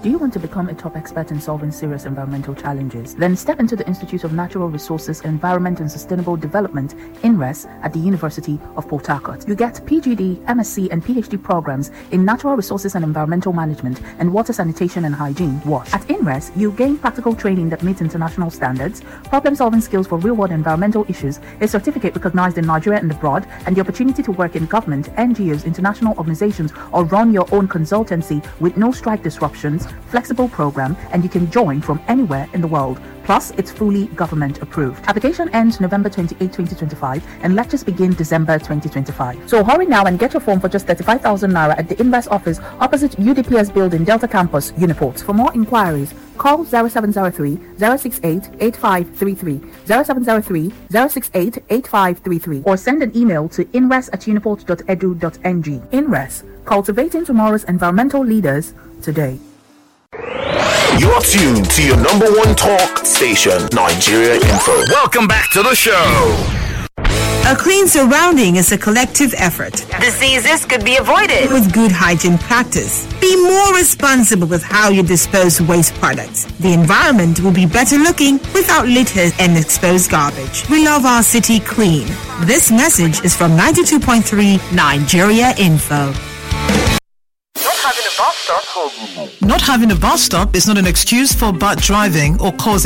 Do you want to become a top expert in solving serious environmental challenges? Then step into the Institute of Natural Resources, Environment and Sustainable Development, INRES, at the University of Port Harcourt. You get PGD, MSc and PhD programs in Natural Resources and Environmental Management and Water Sanitation and Hygiene, WASH. At INRES, you gain practical training that meets international standards, problem-solving skills for real-world environmental issues, a certificate recognized in Nigeria and abroad, and the opportunity to work in government, NGOs, international organizations, or run your own consultancy with no strike disruptions, flexible program, and you can join from anywhere in the world. Plus, it's fully government approved. Application ends November 28, 2025, and lectures begin December 2025. So hurry now and get your form for just 35,000 naira at the INRES office opposite UDPS building, Delta Campus, Uniport. For more inquiries, call 0703 068 8533, 0703 068 8533, or send an email to inres@uniport.edu.ng. INRES, cultivating tomorrow's environmental leaders today. You're tuned to your number one talk station, Nigeria Info. Welcome back to the show. A clean surrounding is a collective effort. Diseases could be avoided with good hygiene practice. Be more responsible with how you dispose waste products. The environment will be better looking without litter and exposed garbage. We love our city clean. This message is from 92.3 Nigeria Info. Not having a bus stop is not an excuse for bad driving or causing